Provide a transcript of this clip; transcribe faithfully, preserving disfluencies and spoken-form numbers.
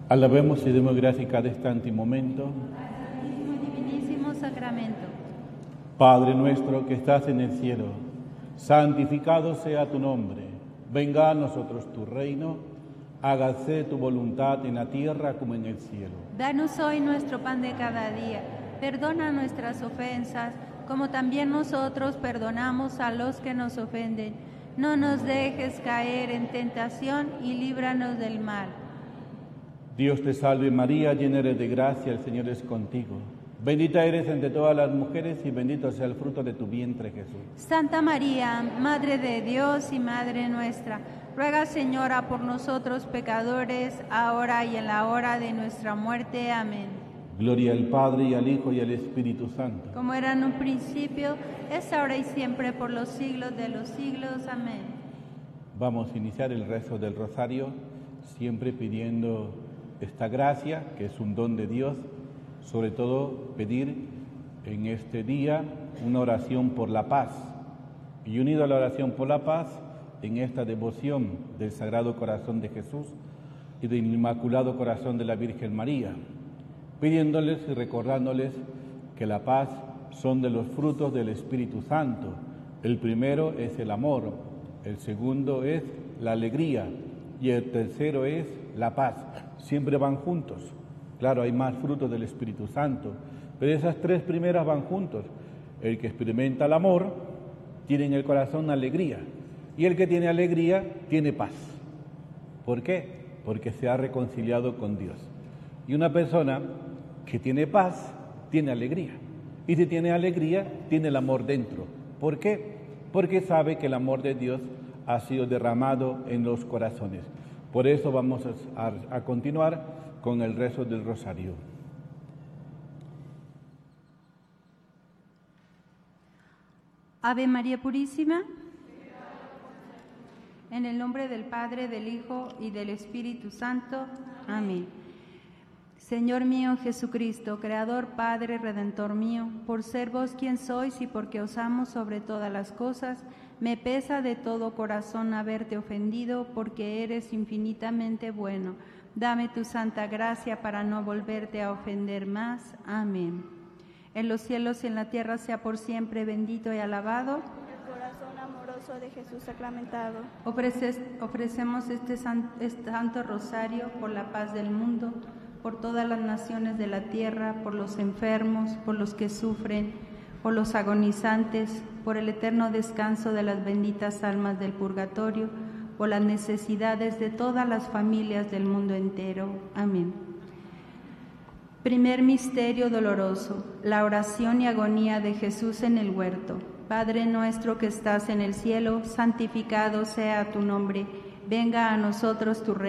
Alabemos y demos gracias cada instante y momento. Divinísimo sacramento. Padre nuestro que estás en el cielo, santificado sea tu nombre. Venga a nosotros tu reino, hágase tu voluntad en la tierra como en el cielo. Danos hoy nuestro pan de cada día. Perdona nuestras ofensas, como también nosotros perdonamos a los que nos ofenden. No nos dejes caer en tentación y líbranos del mal. Dios te salve María, llena eres de gracia, el Señor es contigo. Bendita eres entre todas las mujeres y bendito sea el fruto de tu vientre, Jesús. Santa María, Madre de Dios y Madre nuestra, ruega, Señora, por nosotros pecadores, ahora y en la hora de nuestra muerte. Amén. Gloria al Padre, y al Hijo, y al Espíritu Santo. Como era en un principio, es ahora y siempre, por los siglos de los siglos. Amén. Vamos a iniciar el rezo del rosario, siempre pidiendo esta gracia, que es un don de Dios, sobre todo pedir en este día una oración por la paz. Y unido a la oración por la paz, en esta devoción del Sagrado Corazón de Jesús y del Inmaculado Corazón de la Virgen María, pidiéndoles y recordándoles que la paz son de los frutos del Espíritu Santo. El primero es el amor, el segundo es la alegría y el tercero es la paz. Siempre van juntos. Claro, hay más frutos del Espíritu Santo, pero esas tres primeras van juntos. El que experimenta el amor tiene en el corazón alegría, y el que tiene alegría tiene paz. ¿Por qué? Porque se ha reconciliado con Dios. Y una persona que tiene paz tiene alegría, y si tiene alegría tiene el amor dentro. ¿Por qué? Porque sabe que el amor de Dios ha sido derramado en los corazones. Por eso vamos a, a, a continuar con el rezo del rosario. Ave María Purísima, en el nombre del Padre, del Hijo y del Espíritu Santo. Amén. Señor mío Jesucristo, Creador, Padre, Redentor mío, por ser vos quien sois y porque os amo sobre todas las cosas, me pesa de todo corazón haberte ofendido, porque eres infinitamente bueno. Dame tu santa gracia para no volverte a ofender más. Amén. En los cielos y en la tierra sea por siempre bendito y alabado el corazón amoroso de Jesús sacramentado. Ofreces, ofrecemos este, san, este santo rosario por la paz del mundo, por todas las naciones de la tierra, por los enfermos, por los que sufren, por los agonizantes, por el eterno descanso de las benditas almas del purgatorio, por las necesidades de todas las familias del mundo entero. Amén. Primer misterio doloroso, la oración y agonía de Jesús en el huerto. Padre nuestro que estás en el cielo, santificado sea tu nombre. Venga a nosotros tu reino.